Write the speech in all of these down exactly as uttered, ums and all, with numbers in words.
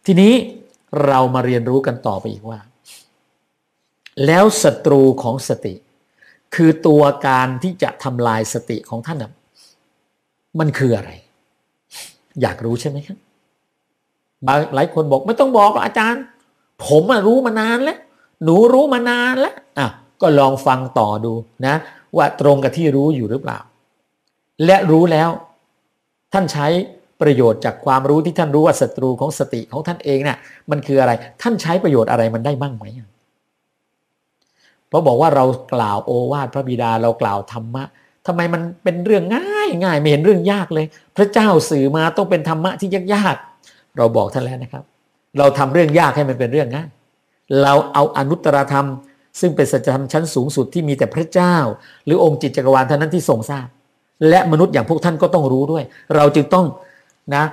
ทีนี้เรามาเรียนรู้กันต่อไปอีกว่าแล้วศัตรูของสติคือตัวการที่จะทำลายสติของท่านนะมันคืออะไรอยากรู้ใช่ไหมครับบางหลายคนบอกไม่ต้องบอกอาจารย์ผมรู้มานานแล้วหนูรู้มานานแล้วอ่ะก็ลองฟังต่อดูนะว่าตรงกับที่รู้อยู่หรือเปล่าและรู้แล้วท่านใช้ประโยชน์จากความรู้ที่ท่านรู้ว่าศัตรูของสติของท่านเองเนี่ยมันคืออะไรท่านใช้ประโยชน์อะไรมันได้บ้างไหมเพราะบอกว่าเรากล่าวโอวาทพระบิดาเรากล่าวธรรมะทำไมมันเป็นเรื่องง่ายง่ายไม่เห็นเรื่องยากเลยพระเจ้าสื่อมาต้องเป็นธรรมะที่ยากๆเราบอกท่านแล้วนะครับเราทำเรื่องยากให้มันเป็นเรื่องง่ายเราเอาอนุตตรธรรมซึ่งเป็นสัจธรรมชั้นสูงสุดที่มีแต่พระเจ้าหรือองค์จิตจักรวาลเท่านั้นที่ทรงทราบและมนุษย์อย่างพวกท่านก็ต้องรู้ด้วยเราจึงต้องนะ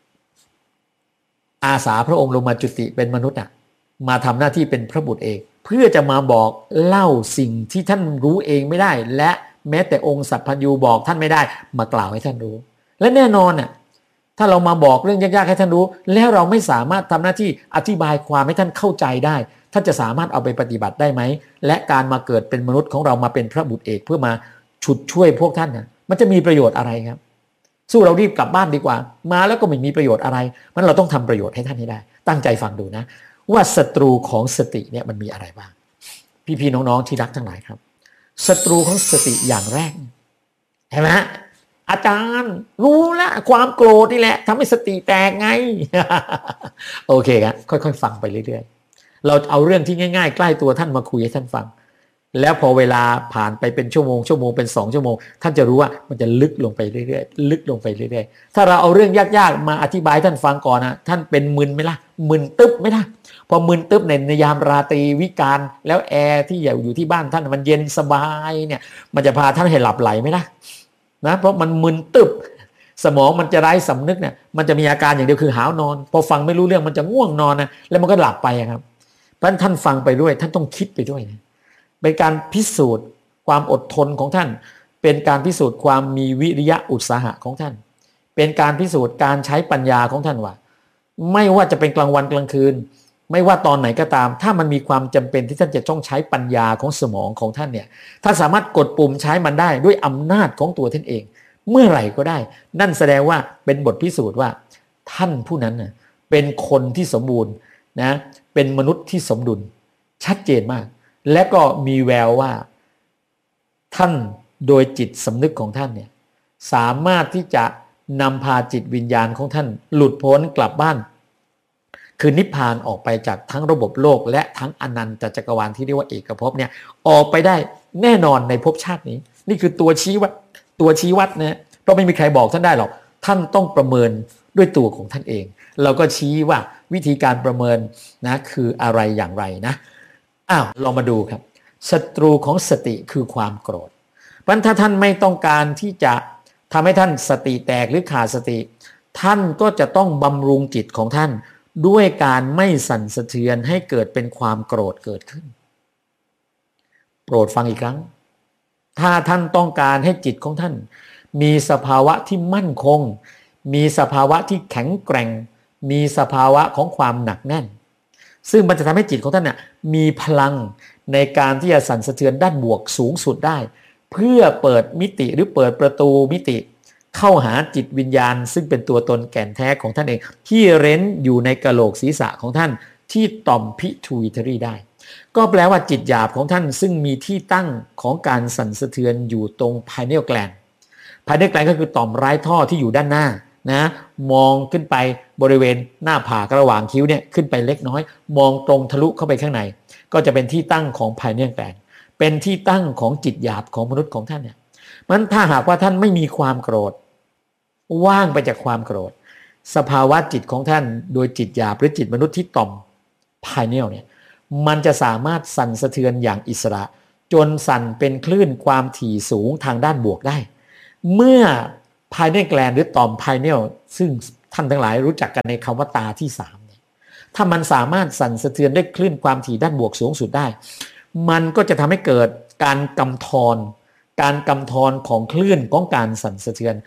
อาสาพระองค์ลงมาจุติเป็นมนุษย์อ่ะมาทำหน้าที่เป็นพระบุตรเองเพื่อจะมาบอกเล่าสิ่งที่ท่านรู้เองไม่ได้และแม้แต่องค์สัพพัญญูบอกท่านไม่ได้มากล่าวให้ท่านรู้และแน่นอนน่ะถ้าเรามาบอกเรื่องยากๆให้ท่านรู้แล้วเราไม่สามารถทำหน้าที่อธิบายความให้ท่านเข้าใจได้ท่านจะสามารถเอาไปปฏิบัติได้ไหมและการมาเกิดเป็นมนุษย์ของเรามาเป็นพระบุตรเอกเพื่อมาฉุดช่วยพวกท่านน่ะมันจะมีประโยชน์อะไรครับสู้เรารีบกลับบ้านดีกว่ามาแล้วก็ไม่มีประโยชน์อะไรมันเราต้องทำประโยชน์ให้ท่านให้ได้ตั้งใจฟังดูนะว่าศัตรูของสติเนี่ยมันมีอะไรบ้างพี่ๆน้องๆที่รักทั้งหลายครับศัตรูของสติอย่างแรกเห็นไหมอาจารย์รู้แล้วความโกรธนี่แหละทำให้สติแตกไง โอเคครับค่อยๆฟังไปเรื่อยๆเราเอาเรื่องที่ง่ายๆใกล้ตัวท่านมาคุยให้ท่านฟังแล้วพอเวลาผ่านไปเป็นชั่วโมงชั่วโมงเป็นสองชั่วโมงท่านจะรู้ว่ามันจะลึกลงไปเรื่อยๆลึกลงไปเรื่อยๆถ้าเราเอาเรื่องยากๆมาอธิบายท่านฟังก่อนนะท่านเป็นมึนไหมล่ะมึนตึ๊บไหมล่ะพอมึนตึ๊บในในยามราตรีวิกาลแล้วแอร์ที่อยู่ที่บ้านท่านมันเย็นสบายเนี่ยมันจะพาท่านให้หลับไหลไหมล่ะนะเพราะมันมึนตึ๊บสมองมันจะไร้สำนึกเนี่ยมันจะมีอาการอย่างเดียวคือหาวนอนพอฟังไม่รู้เรื่องมันจะง่วงนอนนะแล้วมันก็หลับไปครับเพราะท่านฟังไปด้วยท่านต้องคิดไปด้วยนะเป็นการพิสูจน์ความอดทนของท่านเป็นการพิสูจน์ความมีวิริยะอุตสาหะของท่านเป็นการพิสูจน์การใช้ปัญญาของท่านว่าไม่ว่าจะเป็นกลางวันกลางคืนไม่ว่าตอนไหนก็ตามถ้ามันมีความจำเป็นที่ท่านจะต้องใช้ปัญญาของสมองของท่านเนี่ยท่านสามารถกดปุ่มใช้มันได้ด้วยอำนาจของตัวท่านเองเมื่อไหร่ก็ได้นั่นแสดงว่าเป็นบทพิสูจน์ว่าท่านผู้นั้นน่ะเป็นคนที่สมบูรณ์นะเป็นมนุษย์ที่สมดุลชัดเจนมากและก็มีแววว่าท่านโดยจิตสำนึกของท่านเนี่ยสามารถที่จะนำพาจิตวิญญาณของท่านหลุดพ้นกลับบ้านคือนิพพานออกไปจากทั้งระบบโลกและทั้งอนันตจักรวาลที่เรียกว่าเอกภพเนี่ยออกไปได้แน่นอนในภพชาตินี้นี่คือตัวชี้วัดตัวชี้วัดนะเพราะไม่มีใครบอกท่านได้หรอกท่านต้องประเมินด้วยตัวของท่านเองเราก็ชี้ว่าวิธีการประเมินนะคืออะไรอย่างไรนะอ้าวลองมาดูครับศัตรูของสติคือความโกรธเพราะถ้าท่านไม่ต้องการที่จะทำให้ท่านสติแตกหรือขาดสติท่านก็จะต้องบำรุงจิตของท่านด้วยการไม่สั่นสะเทือนให้เกิดเป็นความโกรธเกิดขึ้นโปรดฟังอีกครั้งถ้าท่านต้องการให้จิตของท่านมีสภาวะที่มั่นคงมีสภาวะที่แข็งแกร่งมีสภาวะของความหนักแน่นซึ่งมันจะทำให้จิตของท่านน่ะมีพลังในการที่จะสั่นสะเทือนด้านบวกสูงสุดได้เพื่อเปิดมิติหรือเปิดประตูมิติเข้าหาจิตวิญญาณซึ่งเป็นตัวตนแก่นแท้ของท่านเองที่เร้นอยู่ในกะโหลกศีรษะของท่านที่ต่อมพิทูอิทรีได้ก็แปลว่าจิตหยาบของท่านซึ่งมีที่ตั้งของการสั่นสะเทือนอยู่ตรงภายในแกลนภายในแกลนก็คือต่อมไร้ท่อที่อยู่ด้านหน้านะมองขึ้นไปบริเวณหน้าผากระหว่างคิ้วเนี่ยขึ้นไปเล็กน้อยมองตรงทะลุเข้าไปข้างในก็จะเป็นที่ตั้งของภายในแกลนเป็นที่ตั้งของจิตหยาบของมนุษย์ของท่านเนี่ยมันถ้าหากว่าท่านไม่มีความโกรธว่างไปจากความโกรธสภาวะจิตของท่านโดยจิตหยาบหรือจิตมนุษย์ที่ต่อมภายในเนี่ยมันจะสามารถสั่นสะเทือนอย่างอิสระจนสั่นเป็นคลื่นความถี่สูงทางด้านบวกได้เมื่อภายในแกลนหรือต่อมภายในซึ่งท่านทั้งหลายรู้จักกันในคำว่าตาที่สามเนี่ยถ้ามันสามารถสั่นสะเทือนได้คลื่นความถี่ด้านบวกสูงสุดได้มันก็จะทำให้เกิดการกำทรการกำทรของคลื่นของการสั่นสะเทือน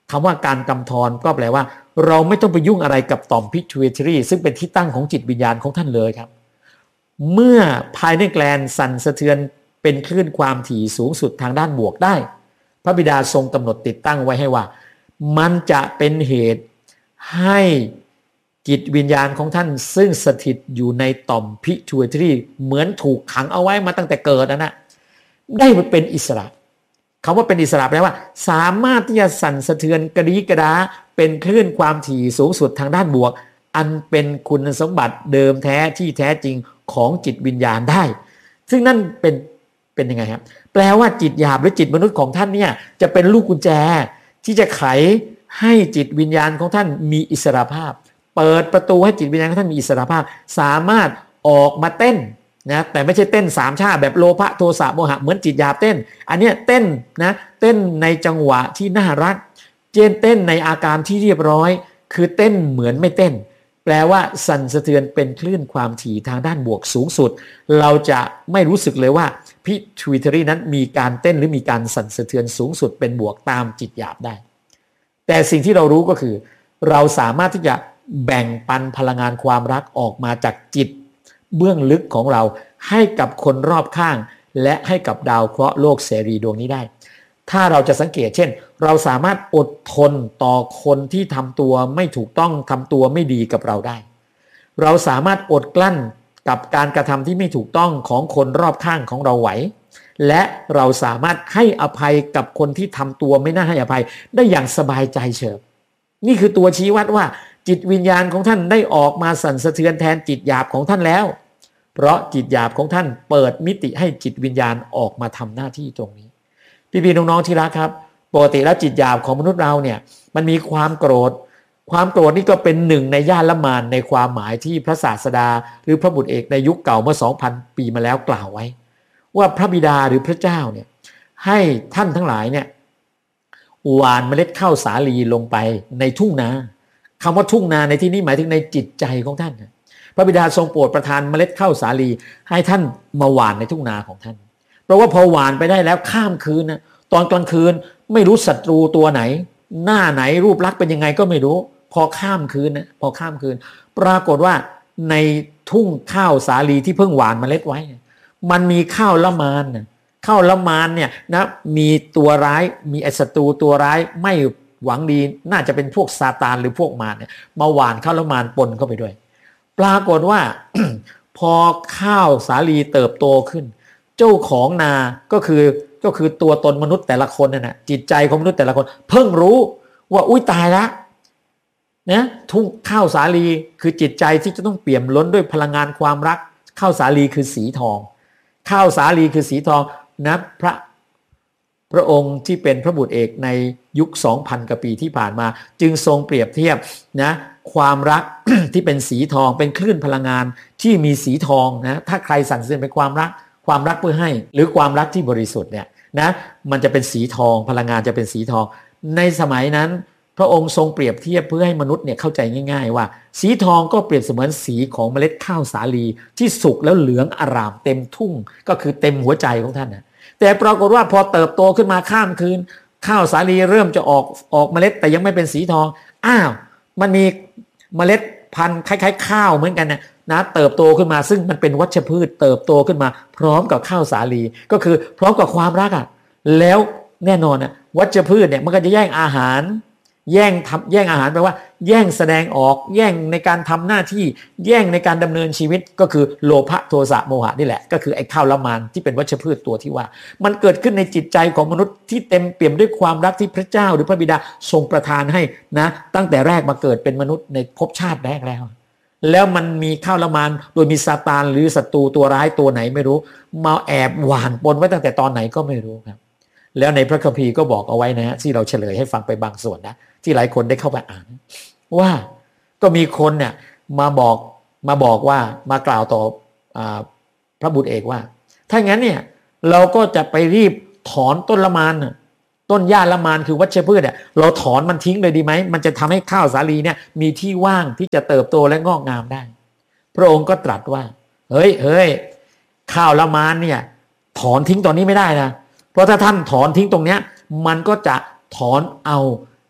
คำว่าการกำธรก็แปลว่าเราไม่ต้องไปยุ่งอะไรกับต่อม pituitary ซึ่งเป็นที่ตั้งของจิตวิญญาณของท่านเลยครับเมื่อภายในแกลนสั่นสะเทือนเป็นคลื่นความถี่สูงสุดทางด้านบวกได้พระบิดาทรงกำหนดติดตั้งไว้ให้ว่ามันจะเป็นเหตุให้จิตวิญญาณของท่านซึ่งสถิตอยู่ในต่อม pituitary เหมือนถูกขังเอาไว้มาตั้งแต่เกิดนะนะได้มาเป็นอิสระคำว่าเป็นอิสระแปลว่าสามารถที่จะสั่นสะเทือนกระดีกระดาเป็นคลื่นความถี่สูงสุดทางด้านบวกอันเป็นคุณสมบัติเดิมแท้ที่แท้จริงของจิตวิญญาณได้ซึ่งนั่นเป็นเป็นยังไงครับแปลว่าจิตหยาบหรือจิตมนุษย์ของท่านเนี่ยจะเป็นลูกกุญแจที่จะไขให้จิตวิญญาณของท่านมีอิสรภาพเปิดประตูให้จิตวิญญาณของท่านมีอิสรภาพสามารถออกมาเต้นนะแต่ไม่ใช่เต้นสามชาแบบโลภะโทสะโมหะเหมือนจิตหยาบเต้นอันเนี้ยเต้นนะเต้นในจังหวะที่น่ารักเจนเต้นในอาการที่เรียบร้อยคือเต้นเหมือนไม่เต้นแปลว่าสั่นสะเทือนเป็นคลื่นความถี่ทางด้านบวกสูงสุดเราจะไม่รู้สึกเลยว่าพิทวิตรีนั้นมีการเต้นหรือมีการสั่นสะเทือนสูงสุดเป็นบวกตามจิตหยาบได้แต่สิ่งที่เรารู้ก็คือเราสามารถที่จะแบ่งปันพลังงานความรักออกมาจากจิตเบื้องลึกของเราให้กับคนรอบข้างและให้กับดาวเคราะห์โลกเสรีดวงนี้ได้ถ้าเราจะสังเกตเช่นเราสามารถอดทนต่อคนที่ทำตัวไม่ถูกต้องทำตัวไม่ดีกับเราได้เราสามารถอดกลั้นกับการกระทำที่ไม่ถูกต้องของคนรอบข้างของเราไหวและเราสามารถให้อภัยกับคนที่ทำตัวไม่น่าให้อภัยได้อย่างสบายใจเฉิบนี่คือตัวชี้วัดว่าจิตวิญญาณของท่านได้ออกมาสั่นสะเทือนแทนจิตหยาบของท่านแล้วเพราะจิตหยาบของท่านเปิดมิติให้จิตวิญญาณออกมาทำหน้าที่ตรงนี้พี่ๆน้องๆที่รักครับปกติแล้วจิตหยาบของมนุษย์เราเนี่ยมันมีความโกรธความโกรธนี่ก็เป็นหนึ่งในญาณละมานในความหมายที่พระศาสดาหรือพระบุตรเอกในยุคเก่าเมื่อ สองพัน ปีมาแล้วกล่าวไว้ว่าพระบิดาหรือพระเจ้าเนี่ยให้ท่านทั้งหลายเนี่ยหว่านเมล็ดข้าวสาลีลงไปในทุ่งนาคำว่าทุ่งนาในที่นี้หมายถึงในจิตใจของท่านพระบิดาทรงโปรดประทานเมล็ดข้าวสาลีให้ท่านมาหว่านในทุ่งนาของท่านเพราะว่าพอหว่านไปได้แล้วข้ามคืนนะตอนกลางคืนไม่รู้ศัตรูตัวไหนหน้าไหนรูปลักษณ์เป็นยังไงก็ไม่รู้พอข้ามคืนนะพอข้ามคืนปรากฏว่าในทุ่งข้าวสาลีที่เพิ่งหว่านเมล็ดไว้มันมีข้าวละมานนะข้าวละมานเนี่ยนะมีตัวร้ายมีไอ้ศัตรูตัวร้ายไม่หวังดีน่าจะเป็นพวกซาตานหรือพวกมารเนี่ยมาหว่านข้าวละมานปนเข้าไปด้วยปรากฏว่า พอข้าวสาลีเติบโตขึ้นเจ้าของนาก็คือก็คือตัวตนมนุษย์แต่ละคนนั่นนะจิตใจของมนุษย์แต่ละคนเพิ่งรู้ว่าอุ้ยตายละนะทุ่งข้าวสาลีคือจิตใจที่จะต้องเปี่ยมล้นด้วยพลังงานความรักข้าวสาลีคือสีทองข้าวสาลีคือสีทองนะพระพระองค์ที่เป็นพระบุตรเอกในยุค สองพัน กว่าปีที่ผ่านมาจึงทรงเปรียบเทียบนะความรัก ที่เป็นสีทองเป็นคลื่นพลังงานที่มีสีทองนะถ้าใครสั่นสะเทือนเป็นความรักความรักเพื่อให้หรือความรักที่บริสุทธิ์เนี่ยนะมันจะเป็นสีทองพลังงานจะเป็นสีทองในสมัยนั้นพระองค์ทรงเปรียบเทียบเพื่อให้มนุษย์เนี่ยเข้าใจง่ายๆว่าสีทองก็เปรียบเสมือนสีของเมล็ดข้าวสาลีที่สุกแล้วเหลืองอร่ามเต็มทุ่งก็คือเต็มหัวใจของท่านนะแต่ปรากฏว่าพอเติบโตขึ้นมาข้ามคืนข้าวสาลีเริ่มจะออกออกเมล็ดแต่ยังไม่เป็นสีทองอ้าวมันมีเมล็ดพันธุ์คล้ายๆข้าวเหมือนกันนะนะเติบโตขึ้นมาซึ่งมันเป็นวัชพืชเติบโตขึ้นมาพร้อมกับข้าวสาลีก็คือพร้อมกับความรักอ่ะแล้วแน่นอนอ่ะวัชพืชเนี่ยมันก็จะแย่งอาหารแย่งทำแย่งอาหารแปลว่าแย่งแสดงออกแย่งในการทำหน้าที่แย่งในการดำเนินชีวิตก็คือโลภะโทสะโมหะนี่แหละก็คือไอ้ข้าวละมานที่เป็นวัชพืชตัวที่ว่ามันเกิดขึ้นในจิตใจของมนุษย์ที่เต็มเปี่ยมด้วยความรักที่พระเจ้าหรือพระบิดาทรงประทานให้นะตั้งแต่แรกมาเกิดเป็นมนุษย์ในภพชาติแรกแล้วแล้วมันมีข้าวละมานโดยมีซาตานหรือศัตรูตัวร้ายตัวไหนไม่รู้มาแอบหว่านปนไว้ตั้งแต่ตอนไหนก็ไม่รู้ครับแล้วในพระคัมภีร์ก็บอกเอาไว้นะฮะที่เราเฉลยให้ฟังไปบางส่วนนะที่หลายคนได้เข้าไปอ่านว่าก็มีคนเนี่ยมาบอกมาบอกว่ามากล่าวต่ออาพระบุตรเอกว่าถ้างั้นเนี่ยเราก็จะไปรีบถอนต้นละมานต้นหญ้าละมานคือวัชพืชเนี่ยเราถอนมันทิ้งเลยดีไหมมันจะทำให้ข้าวสาลีเนี่ยมีที่ว่างที่จะเติบโตและงอกงามได้พระองค์ก็ตรัสว่าเฮ้ยเฮ้ยข้าวละมานเนี่ยถอนทิ้งตอนนี้ไม่ได้นะเพราะถ้าท่านถอนทิ้งตรงเนี้ยมันก็จะถอนเอา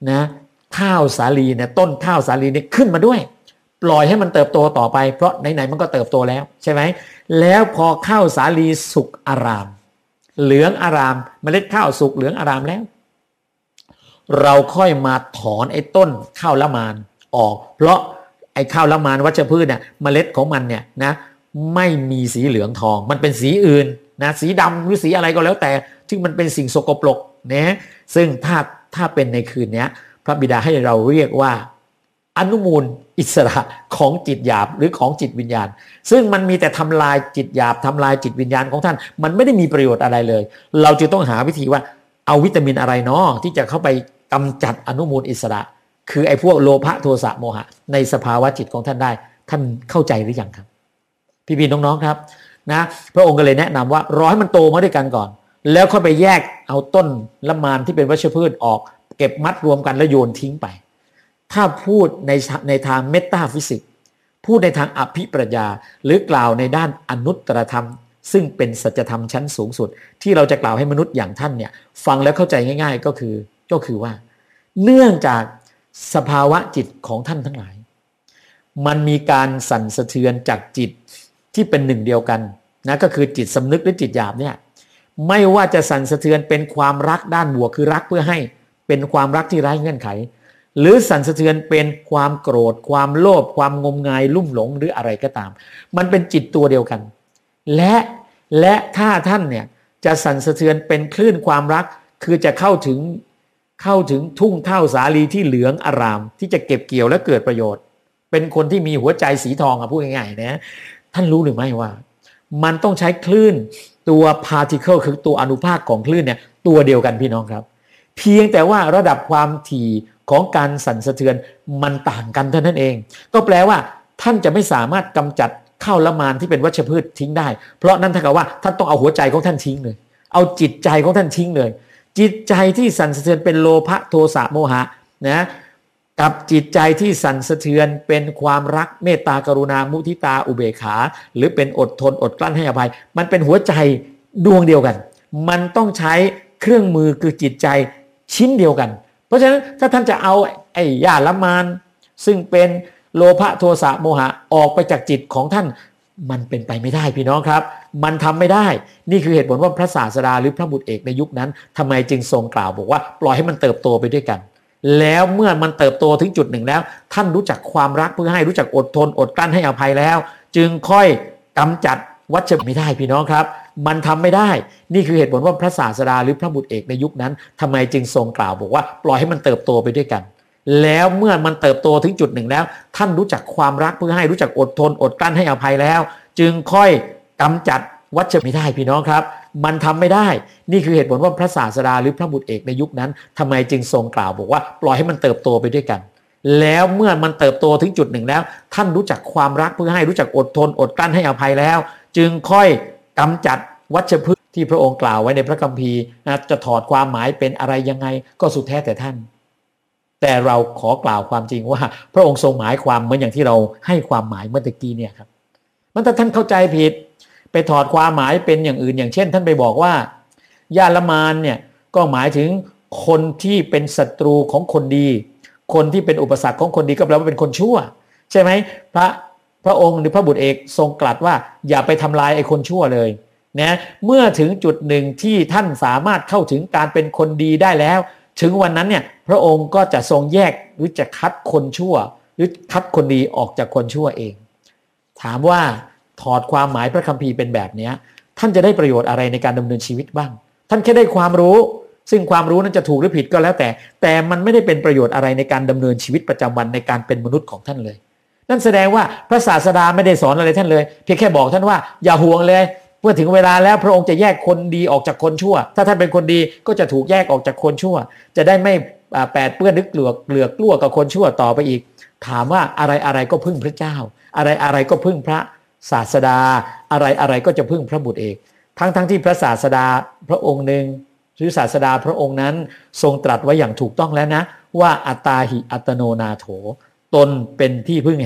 นะข้าวสาลีเนี่ยต้นข้าวสาลีเนี่ยขึ้นมาด้วยปล่อยให้มันเติบโตต่อไปเพราะไหนๆมันก็เติบโตแล้วใช่ไหมแล้วพอข้าวสาลีสุกอารามเหลืองอารามเมล็ดข้าวสุกเหลืองอารามแล้วเราค่อยมาถอนไอ้ต้นข้าวละมานออกเพราะไอ้ข้าวละมานวัชพืชเนี่ยเมล็ดของมันเนี่ยนะไม่มีสีเหลืองทองมันเป็นสีอื่นนะสีดำหรือสีอะไรก็แล้วแต่ที่มันเป็นสิ่งสกปรกนะซึ่งถ้าถ้าเป็นในคืนนี้พระบิดาให้เราเรียกว่าอนุมูลอิสระของจิตหยาบหรือของจิตวิญญาณซึ่งมันมีแต่ทำลายจิตหยาบทำลายจิตวิญญาณของท่านมันไม่ได้มีประโยชน์อะไรเลยเราจะต้องหาวิธีว่าเอาวิตามินอะไรเนาะที่จะเข้าไปกำจัดอนุมูลอิสระคือไอ้พวกโลภะโทสะโมหะในสภาวะจิตของท่านได้ท่านเข้าใจหรือยังครับพี่ๆน้องๆครับนะพระองค์ก็เลยแนะนำว่ารอให้มันโตมาด้วยกันก่อนแล้วค่อยไปแยกเอาต้นละมานที่เป็นวัชพืชออกเก็บมัดรวมกันแล้วโยนทิ้งไปถ้าพูดในในทางเมตาฟิสิกส์พูดในทางอภิปรัชญาหรือกล่าวในด้านอนุตตรธรรมซึ่งเป็นสัจธรรมชั้นสูงสุดที่เราจะกล่าวให้มนุษย์อย่างท่านเนี่ยฟังแล้วเข้าใจง่ายๆก็คือก็คือว่าเนื่องจากสภาวะจิตของท่านทั้งหลายมันมีการสั่นสะเทือนจากจิตที่เป็นหนึ่งเดียวกันนะก็คือจิตสำนึกหรือจิตหยาบเนี่ยไม่ว่าจะสั่นสะเทือนเป็นความรักด้านบวกคือรักเพื่อให้เป็นความรักที่ไร้เงื่อนไขหรือสั่นสะเทือนเป็นความโกรธความโลภความงมงายลุ่มหลงหรืออะไรก็ตามมันเป็นจิตตัวเดียวกันและและถ้าท่านเนี่ยจะสั่นสะเทือนเป็นคลื่นความรักคือจะเข้าถึงเข้าถึงทุ่งข้าวสาลีที่เหลืองอารามที่จะเก็บเกี่ยวและเกิดประโยชน์เป็นคนที่มีหัวใจสีทองอ่ะพูดง่ายๆนะท่านรู้หรือไม่ว่ามันต้องใช้คลื่นตัวพาร์ติเคิลคือตัวอนุภาคของคลื่นเนี่ยตัวเดียวกันพี่น้องครับเพียงแต่ว่าระดับความถี่ของการสั่นสะเทือนมันต่างกันเท่านั้นเองก็แปลว่าท่านจะไม่สามารถกำจัดข้าวละมานที่เป็นวัชพืชทิ้งได้เพราะนั่นเท่ากับว่าท่านต้องเอาหัวใจของท่านทิ้งเลยเอาจิตใจของท่านทิ้งเลยจิตใจที่สั่นสะเทือนเป็นโลภะโทสะโมหะนะกับจิตใจที่สั่นสะเทือนเป็นความรักเมตตากรุณามุทิตาอุเบกขาหรือเป็นอดทนอดกลั้นให้อภัยมันเป็นหัวใจดวงเดียวกันมันต้องใช้เครื่องมือคือจิตใจชิ้นเดียวกันเพราะฉะนั้นถ้าท่านจะเอาไอ้ยาละมานซึ่งเป็นโลภะโทสะโมหะออกไปจากจิตของท่านมันเป็นไปไม่ได้พี่น้องครับมันทำไม่ได้นี่คือเหตุผลว่าพระศาสดาหรือพระบุตรเอกในยุคนั้นทำไมจึงทรงกล่าวบอกว่าปล่อยให้มันเติบโตไปด้วยกันแล้วเมื่อมันเติบโตถึงจุดหนึ่งแล้วท่านรู้จักความรักเพื่อให้รู้จักอดทนอดกลั้นให้อภัยแล้วจึงค่อยกำจัดวัชไม่ได้พี่น้องครับมันทำไม่ได้นี่คือเหตุผลว่าพระศาสดาหรือพระบุตรเอกในยุคนั้นทำไมจึงทรงกล่าวบอกว่าปล่อยให้มันเติบโตไปด้วยกันแล้วเมื่อมันเติบโตถึงจุดหนึ่งแล้วท่านรู้จักความรักเพื่อให้รู้จักอดทนอดกลั้นให้อภัยแล้วจึงค่อยกำจัดวัชไม่ได้พี่น้องครับมันทำไม่ได้นี่คือเหตุผลว่าพระศาสดาหรือพระบุตรเอกในยุคนั้นทำไมจึงทรงกล่าวบอกว่าปล่อยให้มันเติบโตไปด้วยกันแล้วเมื่อมันเติบโตถึงจุดหนึ่งแล้วท่านรู้จักความรักเพื่อให้รู้จักอดทนอดกลั้นให้อภัยแล้วจึงค่อยกำจัดวัชพืชที่พระองค์กล่าวไว้ในพระคัมภีร์นะจะถอดความหมายเป็นอะไรยังไงก็สุดแท้แต่ท่านแต่เราขอกล่าวความจริงว่าพระองค์ทรงหมายความเหมือนอย่างที่เราให้ความหมายเมื่อตะกี้เนี่ยครับมันถ้าท่านเข้าใจผิดไปถอดความหมายเป็นอย่างอื่นอย่างเช่นท่านไปบอกว่ายาละมานเนี่ยก็หมายถึงคนที่เป็นศัตรูของคนดีคนที่เป็นอุปสรรคของคนดีก็แปลว่าเป็นคนชั่วใช่ไหมพระพระองค์หรือพระบุตรเอกทรงตรัสว่าอย่าไปทำลายไอ้คนชั่วเลยนะเมื่อถึงจุดหนึ่งที่ท่านสามารถเข้าถึงการเป็นคนดีได้แล้วถึงวันนั้นเนี่ยพระองค์ก็จะทรงแยกหรือจะคัดคนชั่วหรือคัดคนดีออกจากคนชั่วเองถามว่าถอดความหมายพระคัมภีร์เป็นแบบนี้ท่านจะได้ประโยชน์อะไรในการดำเนินชีวิตบ้างท่านแค่ได้ความรู้ซึ่งความรู้นั้นจะถูกหรือผิดก็แล้วแต่แต่มันไม่ได้เป็นประโยชน์อะไรในการดำเนินชีวิตประจำวันในการเป็นมนุษย์ของท่านเลยนั่นแสดงว่าพระศาสดาไม่ได้สอนอะไรท่านเลยเพียงแค่บอกท่านว่าอย่าห่วงเลยเมื่อถึงเวลาแล้วพระองค์จะแยกคนดีออกจากคนชั่วถ้าท่านเป็นคนดีก็จะถูกแยกออกจากคนชั่วจะได้ไม่แปดเปื้อนนึกเกลือกเกลือกกลัวกับคนชั่วต่อไปอีกถามว่าอะไรอะไรก็พึ่งพระเจ้าอะไรอะไรก็พึ่งพระศาสดาอะไรอะไรก็จะพึ่งพระบุตรเอกทั้งทั้งที่พระศาสดาพระองค์หนึ่งหรือศาสดาพระองค์นั้นทรงตรัสไว้อย่างถูกต้องแล้วนะว่าอัตตาหิอัตโนนาโถตนเป็นที่พึ่ง